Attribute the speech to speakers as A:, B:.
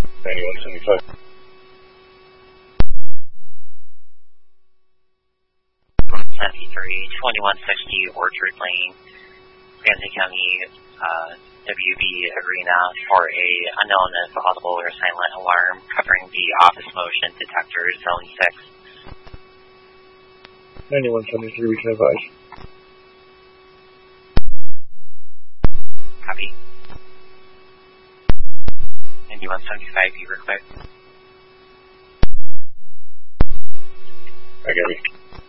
A: 9175.
B: 2160 Orchard Lane, Ramsey County, WB Arena for a unknown and audible or silent alarm covering the office motion detector zone 6.
A: 9173, we can advise.
B: Copy. 9175, you request.
A: I got it.